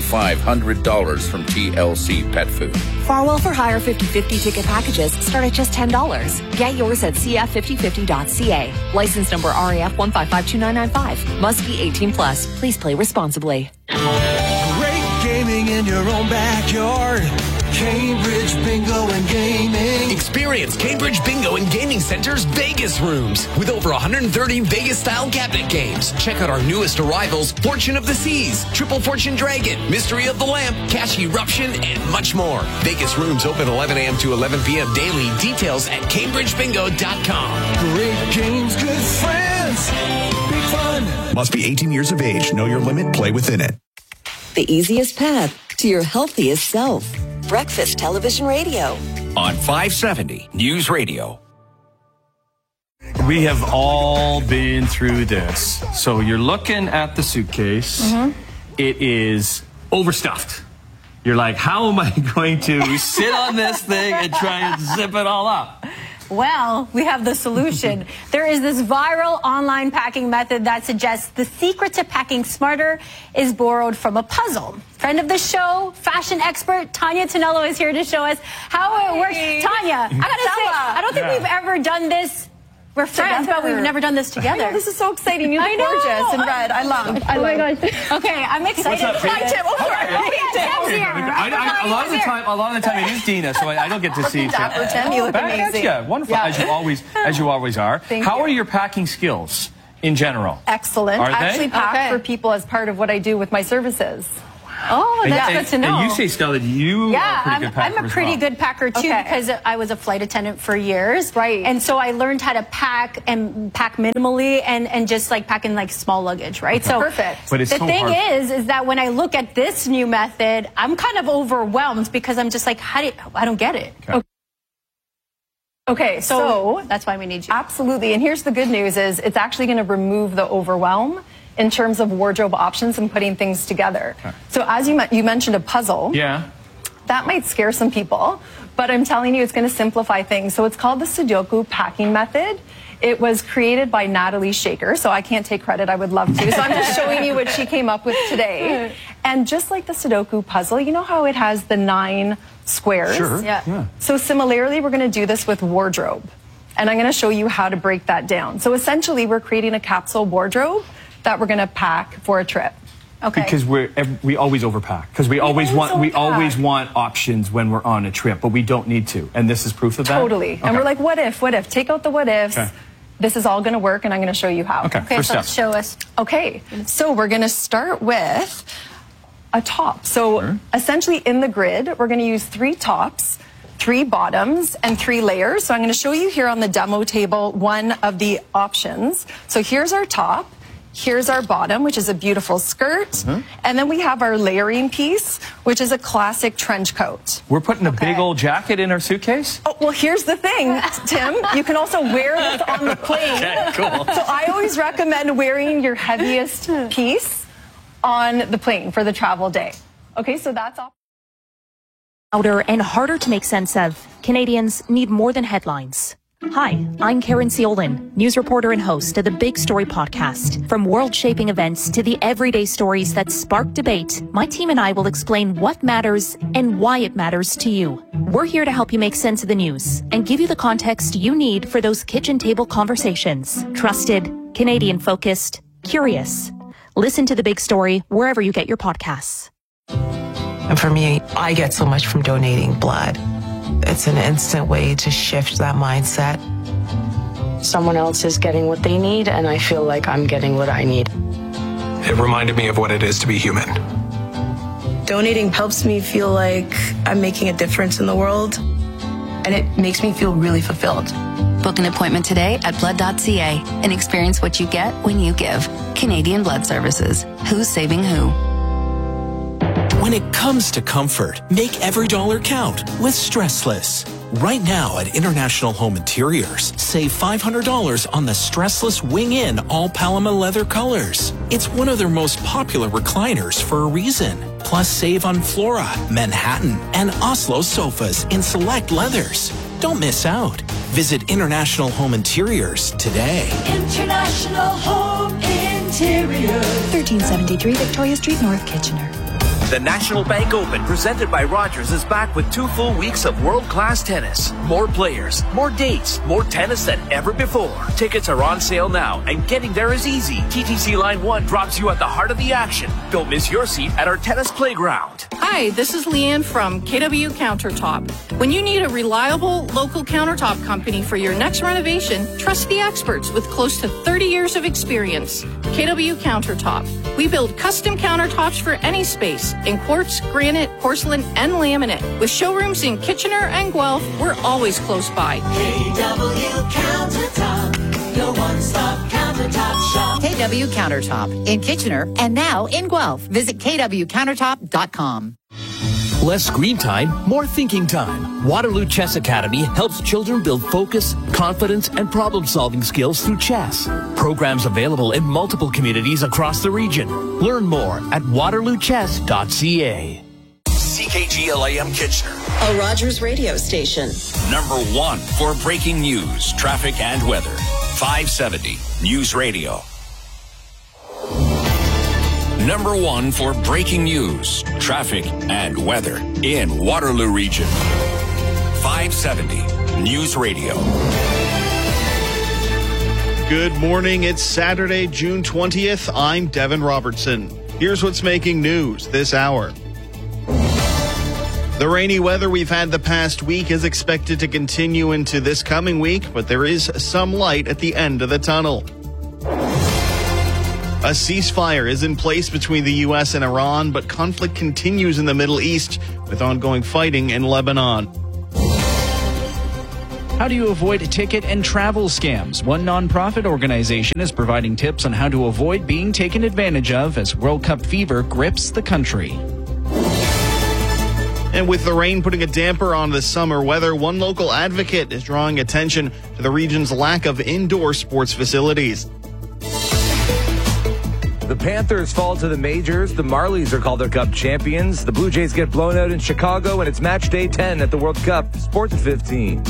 $2,500 from TLC Pet Food. Farwell for Hire 50/50 ticket packages start at just $10. Get yours at cf5050.ca. License number RAF 1552995. Must be 18+. Please play responsibly. Great gaming in your own backyard. Cambridge Bingo and Gaming. Experience Cambridge Bingo and Gaming Center's Vegas rooms with over 130 Vegas-style cabinet games. Check out our newest arrivals, Fortune of the Seas, Triple Fortune Dragon, Mystery of the Lamp, Cash Eruption, and much more. Vegas rooms open 11 a.m. to 11 p.m. daily. Details at CambridgeBingo.com. Great games, good friends, big fun. Must be 18 years of age. Know your limit. Play within it. The easiest path to your healthiest self. Breakfast Television Radio. On 570 News Radio. We have all been through this. So you're looking at the suitcase. It is overstuffed. You're like, how am I going to sit on this thing and try and zip it all up? Well, we have the solution. There is this viral online packing method that suggests the secret to packing smarter is borrowed from a puzzle. Friend of the show, fashion expert Tanya Tonello is here to show us how it works. Tanya, I gotta say, I don't think we've ever done this. We're friends, but we've never done this together. This is so exciting. You look gorgeous in red. I love. Oh my gosh. Okay, I'm excited. What's up, Tim? Tim's here. A lot of the time it is Dina, so I don't get to see Dapper Tim, you look amazing. Yeah, wonderful, as you always are. How are your packing skills in general? Excellent. Are they? I actually pack for people as part of what I do with my services. Oh, that's good to know. And you say, Stella, that you are a pretty good packer. I'm a pretty good packer too because I was a flight attendant for years. Right. And so I learned how to pack and pack minimally and just like pack in like small luggage, right? So perfect. But it's the so thing hard. is that when I look at this new method, I'm kind of overwhelmed because I'm just like, I don't get it. Okay, so that's why we need you. Absolutely. And here's the good news is it's actually going to remove the overwhelm in terms of wardrobe options and putting things together. So as you mentioned a puzzle. Yeah. That might scare some people, but I'm telling you it's going to simplify things. So it's called the Sudoku packing method. It was created by Natalie Shaker, so I can't take credit. I would love to. So I'm just showing you what she came up with today. And just like the Sudoku puzzle, you know how it has the 9 squares? Sure. Yeah. So similarly, we're going to do this with wardrobe. And I'm going to show you how to break that down. So essentially, we're creating a capsule wardrobe that we're going to pack for a trip. Okay. Because we always overpack. Because we always want options when we're on a trip, but we don't need to. And this is proof of that? Totally. And we're like, what if? Take out the what ifs. This is all going to work, and I'm going to show you how. Okay, so show us. Okay, so we're going to start with a top. So essentially in the grid, we're going to use 3 tops, 3 bottoms, and 3 layers. So I'm going to show you here on the demo table one of the options. So here's our top. Here's our bottom, which is a beautiful skirt. And then we have our layering piece, which is a classic trench coat. We're putting a big old jacket in our suitcase? Oh, well, here's the thing, Tim. You can also wear this on the plane. Okay, cool. So I always recommend wearing your heaviest piece on the plane for the travel day. Okay, so that's all. Louder and harder to make sense of. Canadians need more than headlines. Hi, I'm Karen Ciolin, news reporter and host of the Big Story podcast. From world-shaping events to the everyday stories that spark debate, my team and I will explain what matters and why it matters to you. We're here to help you make sense of the news and give you the context you need for those kitchen table conversations. Trusted, Canadian-focused, curious. Listen to The Big Story wherever you get your podcasts. And for me, I get so much from donating blood. It's an instant way to shift that mindset. Someone else is getting what they need, and I feel like I'm getting what I need. It reminded me of what it is to be human. Donating helps me feel like I'm making a difference in the world, and it makes me feel really fulfilled. Book an appointment today at blood.ca and experience what you get when you give. Canadian Blood Services. Who's saving who? When it comes to comfort, make every dollar count with Stressless. Right now at International Home Interiors, save $500 on the Stressless Wing-In all Paloma leather colors. It's one of their most popular recliners for a reason. Plus save on Flora, Manhattan, and Oslo sofas in select leathers. Don't miss out. Visit International Home Interiors today. International Home Interiors. 1373 Victoria Street, North Kitchener. The National Bank Open, presented by Rogers, is back with 2 full weeks of world-class tennis. More players, more dates, more tennis than ever before. Tickets are on sale now, and getting there is easy. TTC Line 1 drops you at the heart of the action. Don't miss your seat at our tennis playground. Hi, this is Leanne from KW Countertop. When you need a reliable local countertop company for your next renovation, trust the experts with close to 30 years of experience. KW Countertop. We build custom countertops for any space in quartz, granite, porcelain, and laminate. With showrooms in Kitchener and Guelph, we're always close by. KW Countertop, your one-stop countertop shop. KW Countertop in Kitchener and now in Guelph. Visit kwcountertop.com. Less screen time, more thinking time. Waterloo Chess Academy helps children build focus, confidence, and problem-solving skills through chess. Programs available in multiple communities across the region. Learn more at waterloochess.ca. CKGLAM Kitchener, A Rogers radio station. number 1 for breaking news, traffic, and weather. 570 News Radio. Number 1 for breaking news, traffic, and weather in Waterloo Region. 570 News Radio. Good morning. It's Saturday, June 20th. I'm Devin Robertson. Here's what's making news this hour. The rainy weather we've had the past week is expected to continue into this coming week, but there is some light at the end of the tunnel. A ceasefire is in place between the U.S. and Iran, but conflict continues in the Middle East with ongoing fighting in Lebanon. How do you avoid ticket and travel scams? One nonprofit organization is providing tips on how to avoid being taken advantage of as World Cup fever grips the country. And with the rain putting a damper on the summer weather, one local advocate is drawing attention to the region's lack of indoor sports facilities. The Panthers fall to the majors. The Marlies are called their Cup champions. The Blue Jays get blown out in Chicago, and it's match day 10 at the World Cup. Sports at 15.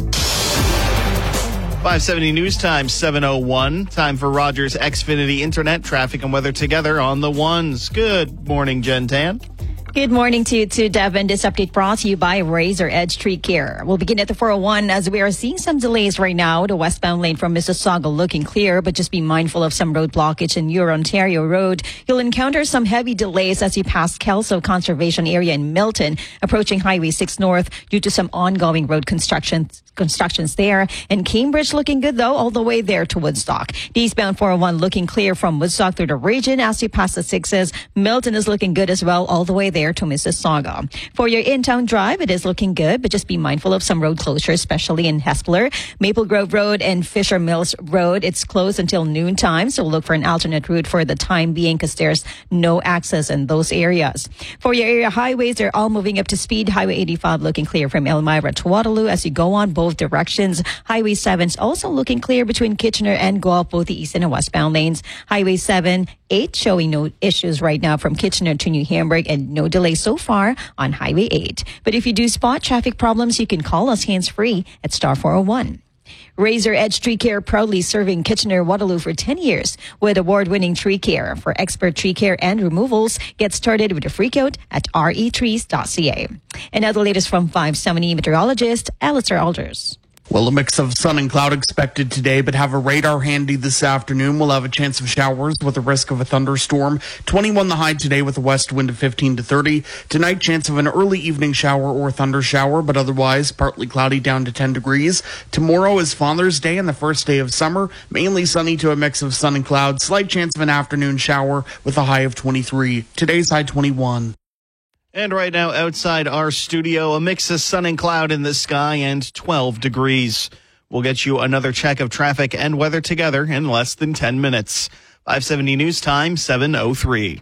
570 News Time, 7:01. Time for Rogers Xfinity Internet traffic and weather together on the ones. Good morning, Jen Tan. Good morning to you too, Devin. This update brought to you by Razor Edge Tree Care. We'll begin at the 401 as we are seeing some delays right now. The westbound lane from Mississauga looking clear, but just be mindful of some road blockage in your Ontario Road. You'll encounter some heavy delays as you pass Kelso Conservation Area in Milton, approaching Highway 6 North due to some ongoing road constructions there. And Cambridge looking good though, all the way there to Woodstock. The eastbound 401 looking clear from Woodstock through the region as you pass the 6s. Milton is looking good as well, all the way there to Mississauga. For your in-town drive, it is looking good, but just be mindful of some road closures, especially in Hespeler. Maple Grove Road and Fisher Mills Road, it's closed until noon time, so look for an alternate route for the time being because there's no access in those areas. For your area highways, they're all moving up to speed. Highway 85 looking clear from Elmira to Waterloo as you go on both directions. Highway 7's also looking clear between Kitchener and Guelph, both the east and westbound lanes. Highway 7, 8 showing no issues right now from Kitchener to New Hamburg and no delays so far on Highway 8. But if you do spot traffic problems, you can call us hands-free at star 401. Razor Edge Tree Care proudly serving Kitchener, Waterloo for 10 years with award-winning tree care. For expert tree care and removals, get started with a free quote at retrees.ca. And now the latest from 570 meteorologist Alistair Alders. Well, a mix of sun and cloud expected today, but have a radar handy this afternoon. We'll have a chance of showers with a risk of a thunderstorm. 21 the high today with a west wind of 15 to 30. Tonight, chance of an early evening shower or thunder shower, but otherwise partly cloudy down to 10 degrees. Tomorrow is Father's Day and the first day of summer. Mainly sunny to a mix of sun and cloud. Slight chance of an afternoon shower with a high of 23. Today's high 21. And right now outside our studio, a mix of sun and cloud in the sky and 12 degrees. We'll get you another check of traffic and weather together in less than 10 minutes. 570 News Time, 7:03.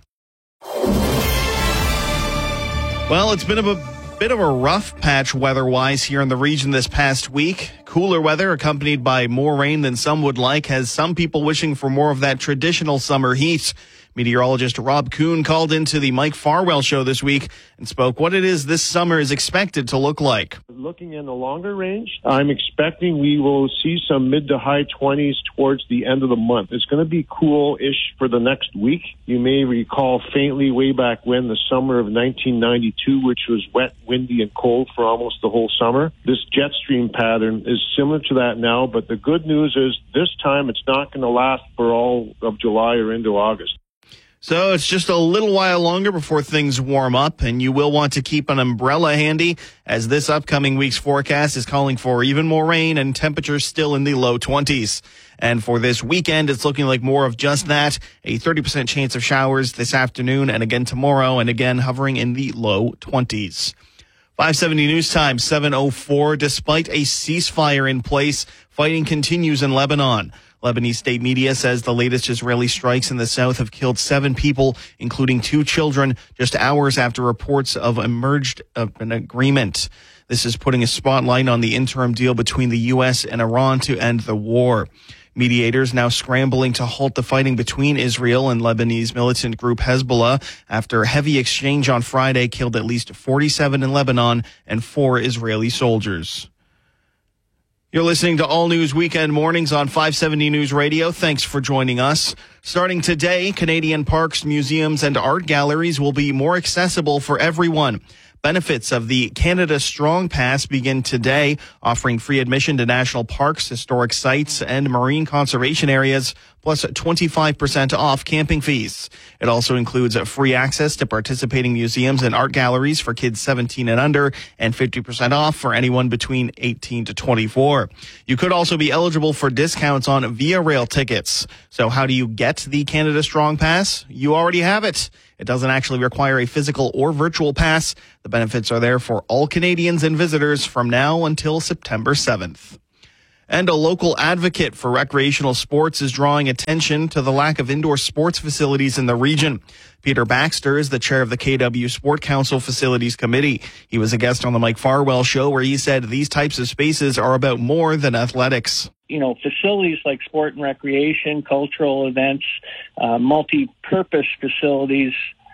Well, it's been a bit of a rough patch weather-wise here in the region this past week. Cooler weather accompanied by more rain than some would like has some people wishing for more of that traditional summer heat. Meteorologist Rob Kuhn called into the Mike Farwell show this week and spoke what it is this summer is expected to look like. Looking in the longer range, I'm expecting we will see some mid to high 20s towards the end of the month. It's going to be cool-ish for the next week. You may recall faintly way back when the summer of 1992, which was wet, windy, and cold for almost the whole summer. This jet stream pattern is similar to that now, but the good news is this time it's not going to last for all of July or into August. So it's just a little while longer before things warm up, and you will want to keep an umbrella handy as this upcoming week's forecast is calling for even more rain and temperatures still in the low 20s. And for this weekend, it's looking like more of just that, a 30% chance of showers this afternoon and again tomorrow, and again hovering in the low 20s. 570 News Time, 7:04. Despite a ceasefire in place, fighting continues in Lebanon. Lebanese state media says the latest Israeli strikes in the south have killed 7 people, including 2 children, just hours after reports of emerged of an agreement. This is putting a spotlight on the interim deal between the U.S. and Iran to end the war. Mediators now scrambling to halt the fighting between Israel and Lebanese militant group Hezbollah after heavy exchange on Friday killed at least 47 in Lebanon and 4 Israeli soldiers. You're listening to All News Weekend Mornings on 570 News Radio. Thanks for joining us. Starting today, Canadian parks, museums, and art galleries will be more accessible for everyone. Benefits of the Canada Strong Pass begin today, offering free admission to national parks, historic sites, and marine conservation areas, plus 25% off camping fees. It also includes free access to participating museums and art galleries for kids 17 and under, and 50% off for anyone between 18 to 24. You could also be eligible for discounts on Via Rail tickets. So how do you get the Canada Strong Pass? You already have it. It doesn't actually require a physical or virtual pass. The benefits are there for all Canadians and visitors from now until September 7th. And a local advocate for recreational sports is drawing attention to the lack of indoor sports facilities in the region. Peter Baxter is the chair of the KW Sport Council Facilities Committee. He was a guest on the Mike Farwell Show where he said these types of spaces are about more than athletics. You know, facilities like sport and recreation, cultural events, multi-purpose facilities,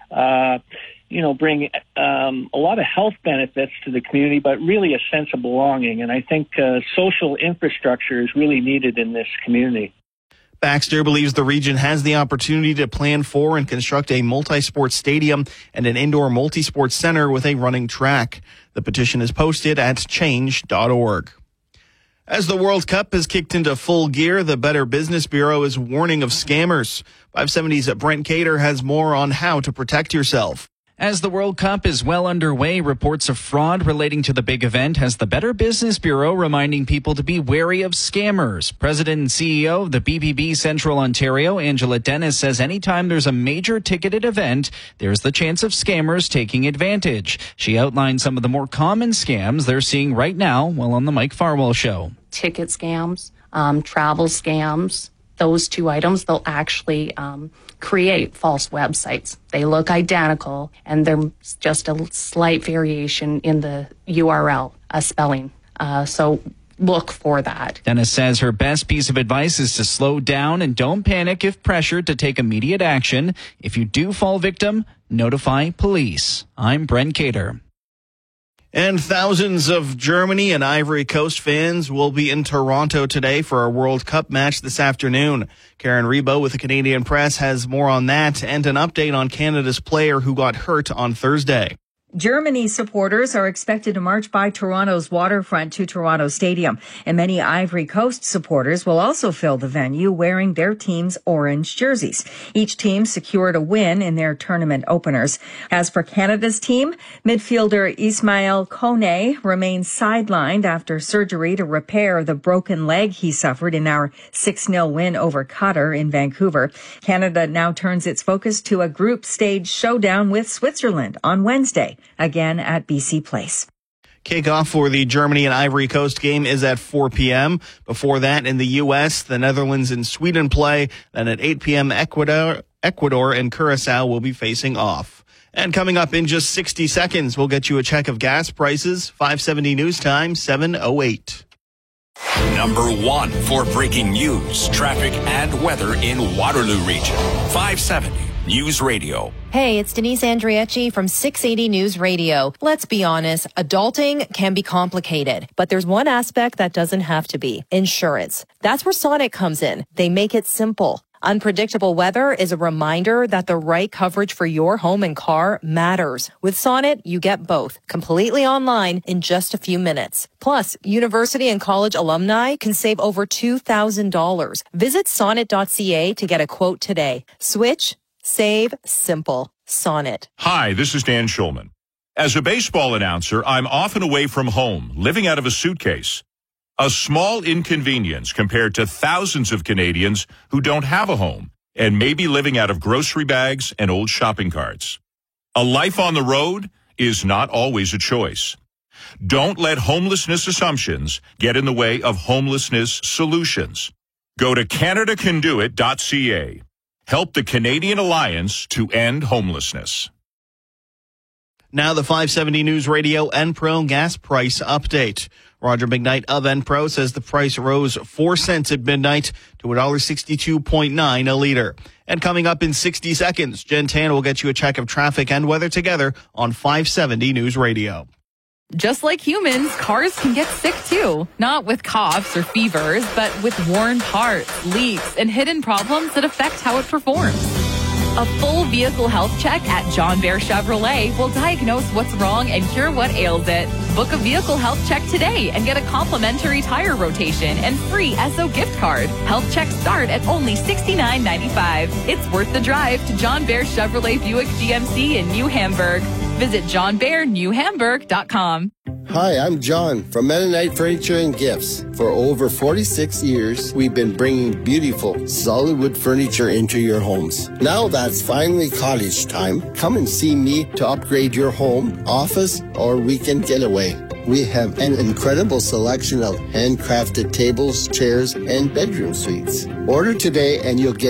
bring a lot of health benefits to the community, but really a sense of belonging. And I think social infrastructure is really needed in this community. Baxter believes the region has the opportunity to plan for and construct a multi-sport stadium and an indoor multi-sport center with a running track. The petition is posted at change.org. As the World Cup has kicked into full gear, the Better Business Bureau is warning of scammers. 570's Brent Cater has more on how to protect yourself. As the World Cup is well underway, reports of fraud relating to the big event has the Better Business Bureau reminding people to be wary of scammers. President and CEO of the BBB Central Ontario, Angela Dennis, says anytime there's a major ticketed event, there's the chance of scammers taking advantage. She outlined some of the more common scams they're seeing right now while on the Mike Farwell Show. Ticket scams, travel scams. Those 2 items, they'll actually create false websites. They look identical, and they're just a slight variation in the URL spelling. So look for that. Dennis says her best piece of advice is to slow down and don't panic if pressured to take immediate action. If you do fall victim, notify police. I'm Brent Cater. And thousands of Germany and Ivory Coast fans will be in Toronto today for a World Cup match this afternoon. Karen Rebo with the Canadian Press has more on that and an update on Canada's player who got hurt on Thursday. Germany supporters are expected to march by Toronto's waterfront to Toronto Stadium, and many Ivory Coast supporters will also fill the venue wearing their team's orange jerseys. Each team secured a win in their tournament openers. As for Canada's team, midfielder Ismail Kone remains sidelined after surgery to repair the broken leg he suffered in our 6-0 win over Qatar in Vancouver. Canada now turns its focus to a group stage showdown with Switzerland on Wednesday, again at BC Place. Kickoff for the Germany and Ivory Coast game is at 4 p.m. Before that, in the U.S., the Netherlands and Sweden play. Then at 8 p.m., Ecuador and Curacao will be facing off. And coming up in just 60 seconds, we'll get you a check of gas prices. 570 News Time, 7:08. Number 1 for breaking news, traffic, and weather in Waterloo Region. 570 News Radio. Hey, it's Denise Andriecci from 680 News Radio. Let's be honest, adulting can be complicated, but there's one aspect that doesn't have to be: insurance. That's where Sonnet comes in. They make it simple. Unpredictable weather is a reminder that the right coverage for your home and car matters. With Sonnet, you get both, completely online in just a few minutes. Plus, university and college alumni can save over $2,000. Visit sonnet.ca to get a quote today. Switch, save, simple. Sonnet. Hi, this is Dan Schulman. As a baseball announcer, I'm often away from home, living out of a suitcase. A small inconvenience compared to thousands of Canadians who don't have a home and may be living out of grocery bags and old shopping carts. A life on the road is not always a choice. Don't let homelessness assumptions get in the way of homelessness solutions. Go to CanadaCanDoIt.ca. Help the Canadian Alliance to end homelessness. Now the 570 News Radio Enpro gas price update. Roger McKnight of Enpro says the price rose 4 cents at midnight to $1.62.9 a liter. And coming up in 60 seconds, Jen Tan will get you a check of traffic and weather together on 570 News Radio. Just like humans, cars can get sick too. Not with coughs or fevers, but with worn parts, leaks, and hidden problems that affect how it performs. A full vehicle health check at John Bear Chevrolet will diagnose what's wrong and cure what ails it. Book a vehicle health check today and get a complimentary tire rotation and free Esso gift card. Health checks start at only $69.95. It's worth the drive to John Bear Chevrolet Buick GMC in New Hamburg. Visit johnbearnewhamburg.com. Hi, I'm John from Mennonite Furniture and Gifts. For over 46 years, we've been bringing beautiful, solid wood furniture into your homes. Now that's finally cottage time. Come and see me to upgrade your home, office, or weekend getaway. We have an incredible selection of handcrafted tables, chairs, and bedroom suites. Order today and you'll get